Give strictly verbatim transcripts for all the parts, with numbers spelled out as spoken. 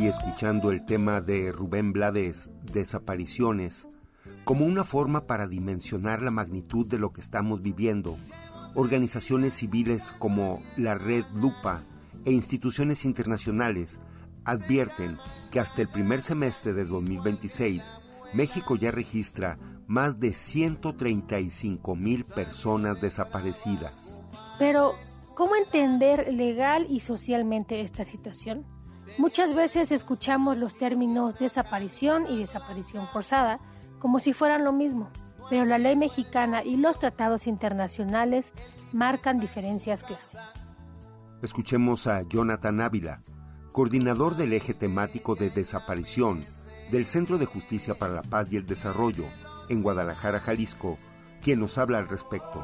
aquí escuchando el tema de Rubén Blades, Desapariciones, como una forma para dimensionar la magnitud de lo que estamos viviendo. Organizaciones civiles como la Red Lupa e instituciones internacionales advierten que hasta el primer semestre de dos mil veintiséis, México ya registra más de ciento treinta y cinco mil personas desaparecidas. Pero, ¿cómo entender legal y socialmente esta situación? Muchas veces escuchamos los términos desaparición y desaparición forzada como si fueran lo mismo, pero la ley mexicana y los tratados internacionales marcan diferencias claras. Escuchemos a Jonathan Ávila, coordinador del eje temático de desaparición del Centro de Justicia para la Paz y el Desarrollo en Guadalajara, Jalisco, quien nos habla al respecto.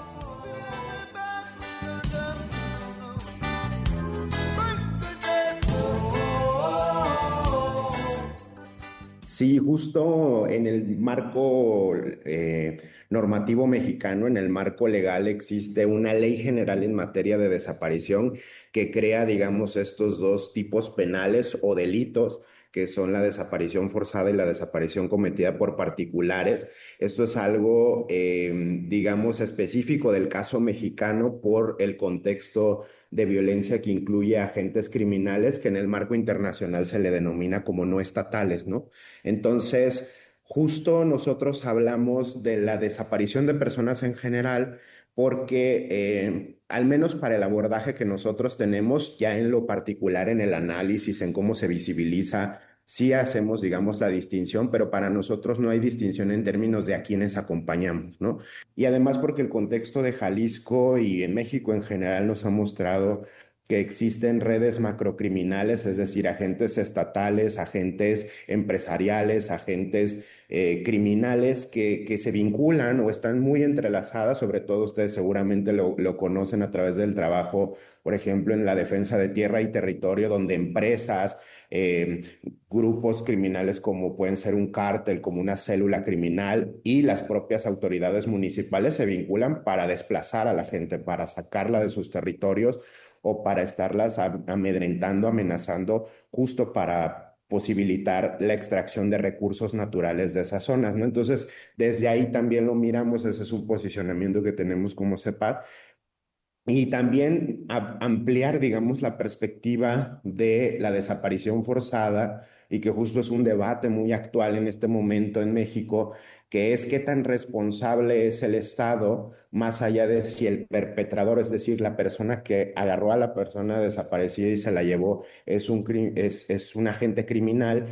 Sí, justo en el marco eh, normativo mexicano, en el marco legal, existe una ley general en materia de desaparición que crea, digamos, estos dos tipos penales o delitos, que son la desaparición forzada y la desaparición cometida por particulares. Esto es algo, eh, digamos, específico del caso mexicano por el contexto de violencia que incluye a agentes criminales, que en el marco internacional se le denomina como no estatales, ¿no? Entonces, justo nosotros hablamos de la desaparición de personas en general, porque eh, al menos para el abordaje que nosotros tenemos, ya en lo particular en el análisis, en cómo se visibiliza, sí hacemos, digamos, la distinción, pero para nosotros no hay distinción en términos de a quienes acompañamos, ¿no? Y además porque el contexto de Jalisco y en México en general nos ha mostrado que existen redes macrocriminales, es decir, agentes estatales, agentes empresariales, agentes eh, criminales que, que se vinculan o están muy entrelazadas, sobre todo ustedes seguramente lo, lo conocen a través del trabajo, por ejemplo, en la defensa de tierra y territorio, donde empresas, eh, grupos criminales como pueden ser un cártel, como una célula criminal y las propias autoridades municipales se vinculan para desplazar a la gente, para sacarla de sus territorios o para estarlas amedrentando, amenazando, justo para posibilitar la extracción de recursos naturales de esas zonas, ¿no? Entonces, desde ahí también lo miramos, ese es un posicionamiento que tenemos como CEPAD, y también a, ampliar, digamos, la perspectiva de la desaparición forzada, y que justo es un debate muy actual en este momento en México, que es qué tan responsable es el Estado, más allá de si el perpetrador, es decir, la persona que agarró a la persona desaparecida y se la llevó, es un, es, es un agente criminal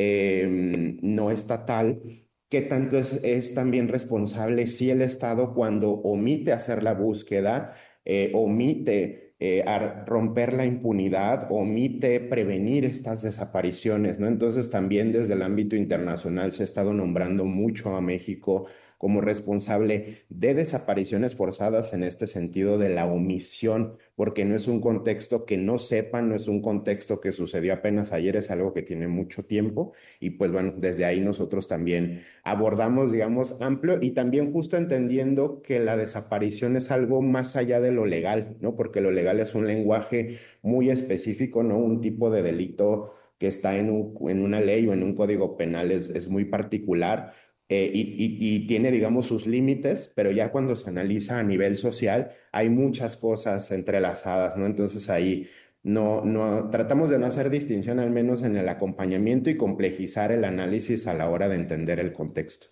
eh, no estatal. ¿Qué tanto es, es también responsable si el Estado, cuando omite hacer la búsqueda, eh, omite eh, a romper la impunidad, omite prevenir estas desapariciones, ¿no? Entonces también desde el ámbito internacional se ha estado nombrando mucho a México como responsable de desapariciones forzadas en este sentido de la omisión, porque no es un contexto que no sepan, no es un contexto que sucedió apenas ayer, es algo que tiene mucho tiempo, y pues bueno, desde ahí nosotros también abordamos, digamos, amplio, y también justo entendiendo que la desaparición es algo más allá de lo legal, ¿no? Porque lo legal es un lenguaje muy específico, ¿no? Un tipo de delito que está en, un, en una ley o en un código penal es, es muy particular. Eh, y, y, y tiene, digamos, sus límites, pero ya cuando se analiza a nivel social hay muchas cosas entrelazadas, ¿no? Entonces ahí no, no, tratamos de no hacer distinción, al menos en el acompañamiento, y complejizar el análisis a la hora de entender el contexto.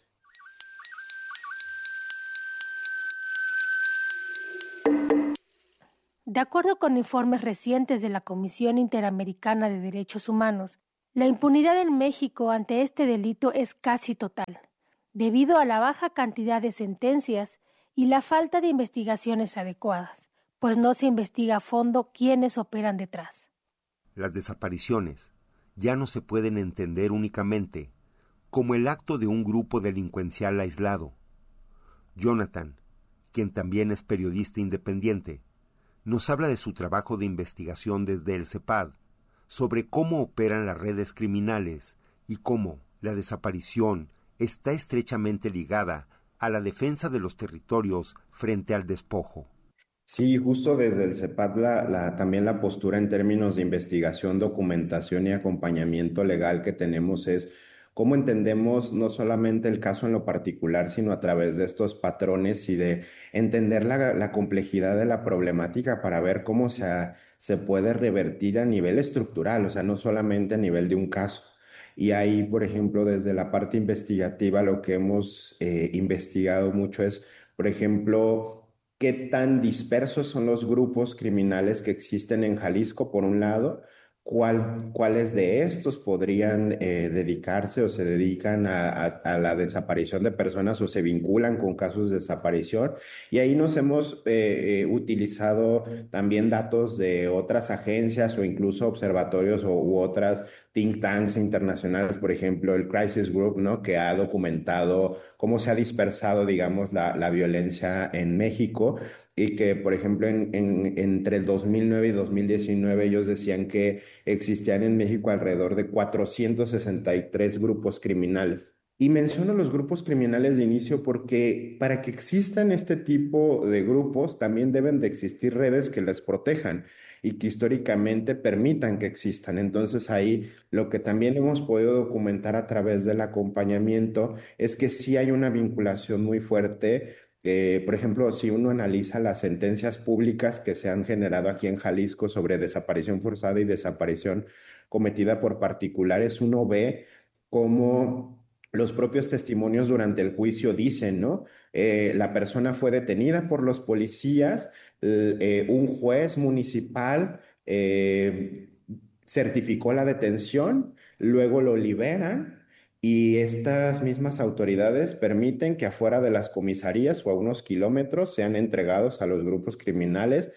De acuerdo con informes recientes de la Comisión Interamericana de Derechos Humanos, la impunidad en México ante este delito es casi total, debido a la baja cantidad de sentencias y la falta de investigaciones adecuadas, pues no se investiga a fondo quiénes operan detrás. Las desapariciones ya no se pueden entender únicamente como el acto de un grupo delincuencial aislado. Jonathan, quien también es periodista independiente, nos habla de su trabajo de investigación desde el CEPAD sobre cómo operan las redes criminales y cómo la desaparición está estrechamente ligada a la defensa de los territorios frente al despojo. Sí, justo desde el CEPAD la, la, también la postura en términos de investigación, documentación y acompañamiento legal que tenemos es cómo entendemos no solamente el caso en lo particular, sino a través de estos patrones y de entender la, la complejidad de la problemática para ver cómo se, se puede revertir a nivel estructural, o sea, no solamente a nivel de un caso. Y ahí, por ejemplo, desde la parte investigativa, lo que hemos eh, investigado mucho es, por ejemplo, qué tan dispersos son los grupos criminales que existen en Jalisco, por un lado, cuál, cuáles de estos podrían eh, dedicarse o se dedican a, a, a la desaparición de personas o se vinculan con casos de desaparición. Y ahí nos hemos eh, eh, utilizado también datos de otras agencias o incluso observatorios o, u otras think tanks internacionales, por ejemplo, el Crisis Group, ¿no? Que ha documentado cómo se ha dispersado, digamos, la, la violencia en México y que, por ejemplo, en, en, entre el dos mil nueve y dos mil diecinueve ellos decían que existían en México alrededor de cuatrocientos sesenta y tres grupos criminales. Y menciono los grupos criminales de inicio porque para que existan este tipo de grupos también deben de existir redes que les protejan y que históricamente permitan que existan. Entonces ahí lo que también hemos podido documentar a través del acompañamiento es que sí hay una vinculación muy fuerte. Eh, por ejemplo, si uno analiza las sentencias públicas que se han generado aquí en Jalisco sobre desaparición forzada y desaparición cometida por particulares, uno ve cómo los propios testimonios durante el juicio dicen, ¿no? Eh, la persona fue detenida por los policías, eh, un juez municipal eh, certificó la detención, luego lo liberan y estas mismas autoridades permiten que afuera de las comisarías o a unos kilómetros sean entregados a los grupos criminales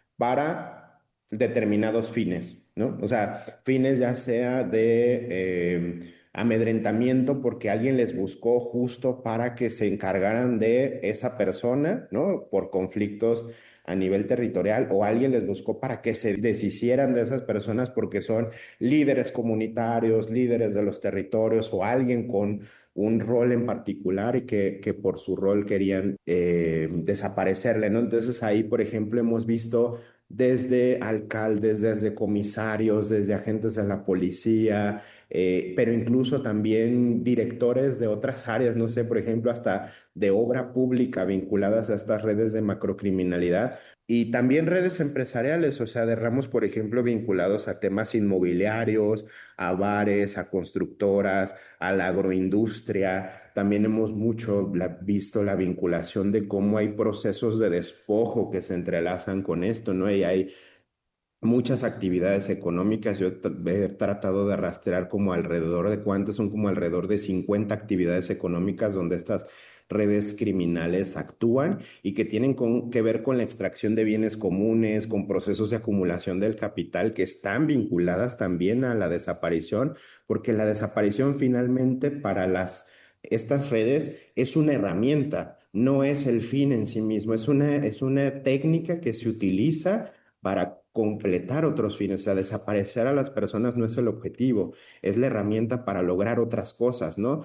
para determinados fines, ¿no? O sea, fines ya sea de eh, amedrentamiento porque alguien les buscó justo para que se encargaran de esa persona, ¿no? Por conflictos a nivel territorial, o alguien les buscó para que se deshicieran de esas personas porque son líderes comunitarios, líderes de los territorios, o alguien con un rol en particular y que, que por su rol querían eh, desaparecerle, ¿no? Entonces ahí, por ejemplo, hemos visto desde alcaldes, desde comisarios, desde agentes de la policía, eh, pero incluso también directores de otras áreas, no sé, por ejemplo, hasta de obra pública vinculadas a estas redes de macrocriminalidad. Y también redes empresariales, o sea, de ramos, por ejemplo, vinculados a temas inmobiliarios, a bares, a constructoras, a la agroindustria. También hemos mucho la, visto la vinculación de cómo hay procesos de despojo que se entrelazan con esto, ¿no? Y hay muchas actividades económicas. Yo he tratado de rastrear como alrededor de cuántas, son como alrededor de cincuenta actividades económicas donde estas redes criminales actúan y que tienen con, que ver con la extracción de bienes comunes, con procesos de acumulación del capital que están vinculadas también a la desaparición, porque la desaparición finalmente para las, estas redes es una herramienta, no es el fin en sí mismo, es una, es una técnica que se utiliza para completar otros fines. O sea, desaparecer a las personas no es el objetivo, es la herramienta para lograr otras cosas, ¿no?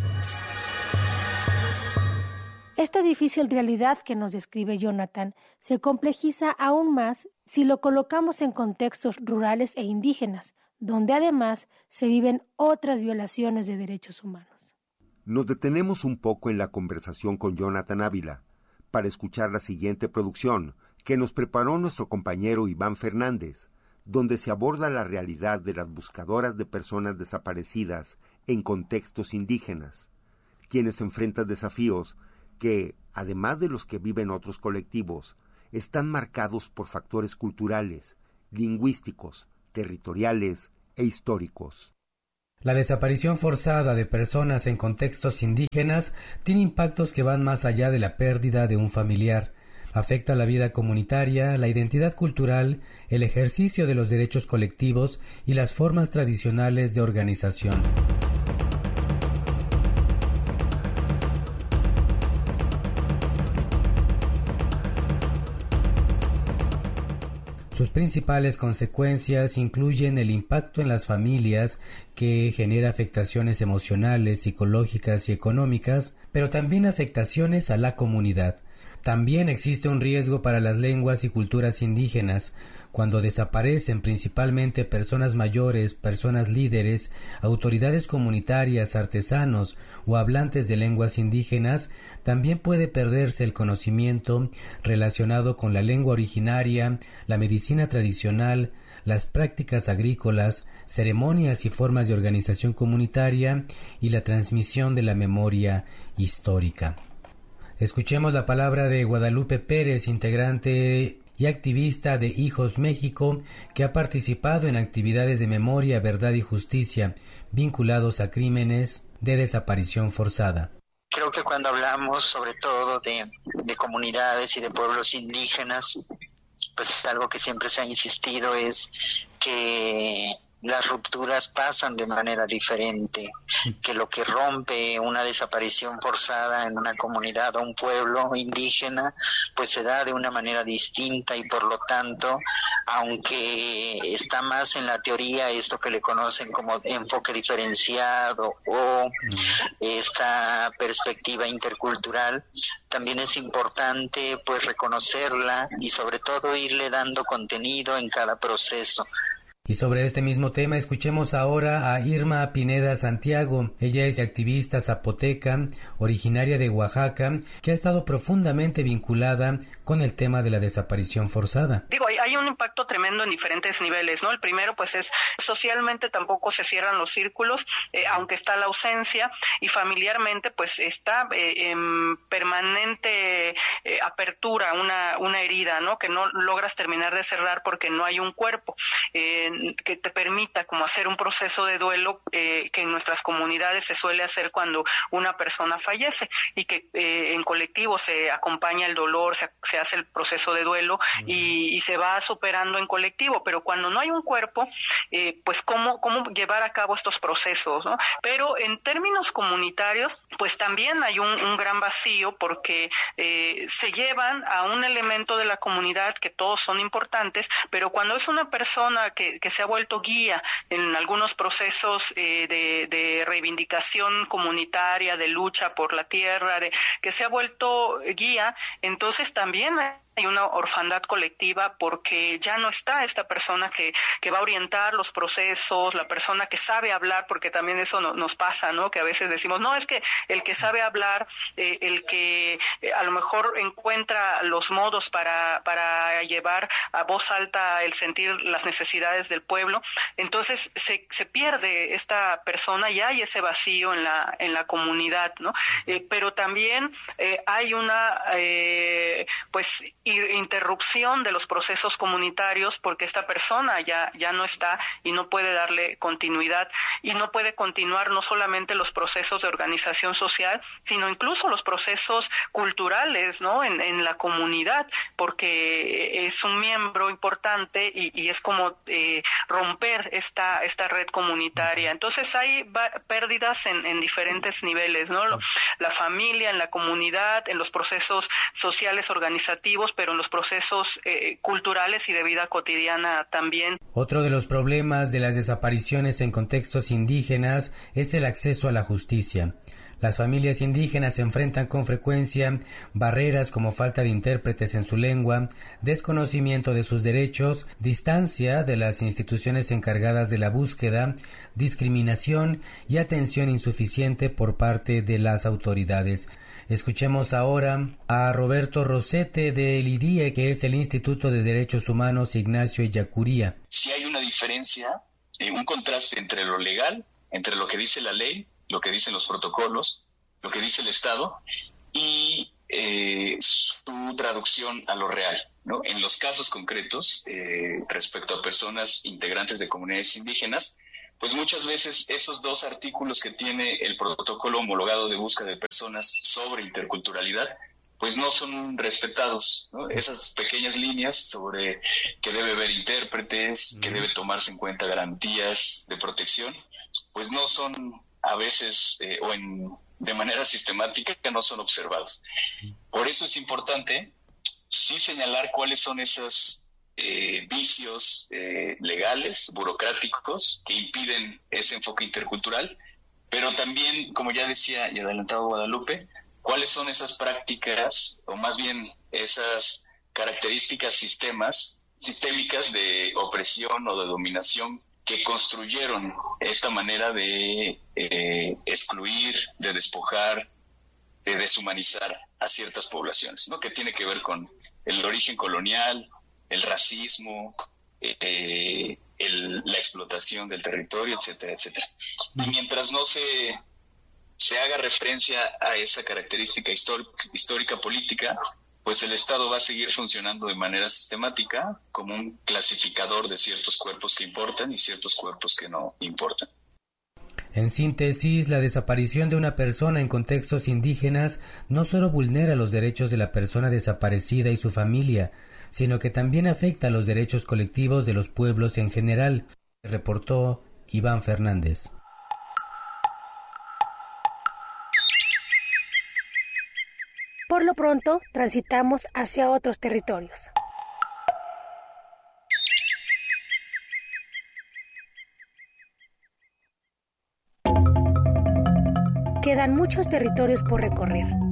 Esta difícil realidad que nos describe Jonathan se complejiza aún más si lo colocamos en contextos rurales e indígenas, donde además se viven otras violaciones de derechos humanos. Nos detenemos un poco en la conversación con Jonathan Ávila para escuchar la siguiente producción que nos preparó nuestro compañero Iván Fernández, donde se aborda la realidad de las buscadoras de personas desaparecidas en contextos indígenas, quienes enfrentan desafíos que, además de los que viven otros colectivos, están marcados por factores culturales, lingüísticos, territoriales e históricos. La desaparición forzada de personas en contextos indígenas tiene impactos que van más allá de la pérdida de un familiar. Afecta la vida comunitaria, la identidad cultural, el ejercicio de los derechos colectivos y las formas tradicionales de organización. Sus principales consecuencias incluyen el impacto en las familias, que genera afectaciones emocionales, psicológicas y económicas, pero también afectaciones a la comunidad. también existe un riesgo para las lenguas y culturas indígenas. Cuando desaparecen principalmente personas mayores, personas líderes, autoridades comunitarias, artesanos o hablantes de lenguas indígenas, también puede perderse el conocimiento relacionado con la lengua originaria, la medicina tradicional, las prácticas agrícolas, ceremonias y formas de organización comunitaria y la transmisión de la memoria histórica. Escuchemos la palabra de Guadalupe Pérez, integrante y activista de Hijos México, que ha participado en actividades de memoria, verdad y justicia vinculados a crímenes de desaparición forzada. Creo que cuando hablamos sobre todo de, de comunidades y de pueblos indígenas, pues algo que siempre se ha insistido es que las rupturas pasan de manera diferente, que lo que rompe una desaparición forzada en una comunidad o un pueblo indígena, pues se da de una manera distinta y por lo tanto, aunque está más en la teoría esto que le conocen como enfoque diferenciado o esta perspectiva intercultural, también es importante pues reconocerla y sobre todo irle dando contenido en cada proceso. Y sobre este mismo tema escuchemos ahora a Irma Pineda Santiago. Ella es activista zapoteca, originaria de Oaxaca, que ha estado profundamente vinculada con el tema de la desaparición forzada. Digo, hay, hay un impacto tremendo en diferentes niveles, ¿no? El primero, pues, es socialmente tampoco se cierran los círculos, eh, aunque está la ausencia, y familiarmente, pues, está eh, en permanente eh, apertura, una, una herida, ¿no? Que no logras terminar de cerrar porque no hay un cuerpo eh, que te permita como hacer un proceso de duelo eh, que en nuestras comunidades se suele hacer cuando una persona fallece y que eh, en colectivo se acompaña el dolor, se, se hace el proceso de duelo uh-huh. y, y se va superando en colectivo, pero cuando no hay un cuerpo, eh, pues cómo, cómo llevar a cabo estos procesos, ¿no? Pero en términos comunitarios, pues también hay un, un gran vacío porque eh, se llevan a un elemento de la comunidad que todos son importantes, pero cuando es una persona que, que se ha vuelto guía en algunos procesos eh, de, de reivindicación comunitaria, de lucha por la tierra, de, que se ha vuelto guía, entonces también hay una orfandad colectiva porque ya no está esta persona que, que va a orientar los procesos, la persona que sabe hablar, porque también eso no, nos pasa, ¿no? Que a veces decimos, no, es que el que sabe hablar, eh, el que eh, a lo mejor encuentra los modos para, para llevar a voz alta el sentir las necesidades del pueblo, entonces se, se pierde esta persona y hay ese vacío en la, en la comunidad, ¿no? Eh, pero también eh, hay una, eh, pues, interrupción de los procesos comunitarios porque esta persona ya, ya no está y no puede darle continuidad y no puede continuar no solamente los procesos de organización social, sino incluso los procesos culturales, ¿no? En, en la comunidad, porque es un miembro importante y, y es como eh, romper esta, esta red comunitaria. Entonces hay va- pérdidas en, en diferentes niveles, ¿no? La familia, en la comunidad, en los procesos sociales organizativos, pero en los procesos eh, culturales y de vida cotidiana también. Otro de los problemas de las desapariciones en contextos indígenas es el acceso a la justicia. Las familias indígenas se enfrentan con frecuencia barreras como falta de intérpretes en su lengua, desconocimiento de sus derechos, distancia de las instituciones encargadas de la búsqueda, discriminación y atención insuficiente por parte de las autoridades. Escuchemos ahora a Roberto Rosete del I D I E, que es el Instituto de Derechos Humanos Ignacio Ellacuría. Si hay una diferencia, eh, un contraste entre lo legal, entre lo que dice la ley, lo que dicen los protocolos, lo que dice el Estado y eh, su traducción a lo real, ¿no? En los casos concretos, eh, respecto a personas integrantes de comunidades indígenas, pues muchas veces esos dos artículos que tiene el protocolo homologado de búsqueda de personas sobre interculturalidad, pues no son respetados, ¿no? Esas pequeñas líneas sobre que debe haber intérpretes, que debe tomarse en cuenta garantías de protección, pues no son a veces eh, o en, de manera sistemática no son observados. Por eso es importante sí señalar cuáles son esos eh, vicios eh, legales, burocráticos, que impiden ese enfoque intercultural, pero también, como ya decía y adelantado Guadalupe, cuáles son esas prácticas, o más bien esas características sistemas, sistémicas de opresión o de dominación que construyeron esta manera de eh, excluir, de despojar, de deshumanizar a ciertas poblaciones, ¿no? Que tiene que ver con el origen colonial, el racismo, eh, el, la explotación del territorio, etcétera, etcétera. Y mientras no se, se haga referencia a esa característica histórica, histórica política, pues el Estado va a seguir funcionando de manera sistemática como un clasificador de ciertos cuerpos que importan y ciertos cuerpos que no importan. En síntesis, la desaparición de una persona en contextos indígenas no solo vulnera los derechos de la persona desaparecida y su familia, sino que también afecta a los derechos colectivos de los pueblos en general, reportó Iván Fernández. Por lo pronto, transitamos hacia otros territorios. Quedan muchos territorios por recorrer.